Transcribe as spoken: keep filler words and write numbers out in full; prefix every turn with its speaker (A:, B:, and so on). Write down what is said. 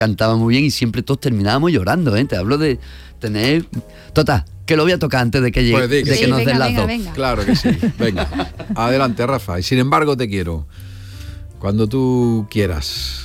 A: cantaba muy bien y siempre todos terminábamos llorando, ¿eh? Te hablo de tener... Total, que lo voy a tocar antes de que llegue,
B: Pues di que
A: de
B: sí.
A: que nos
C: venga,
A: den las
C: venga,
A: dos.
C: venga.
B: Claro que sí. Venga, adelante, Rafa. Y sin embargo te quiero. Cuando tú quieras.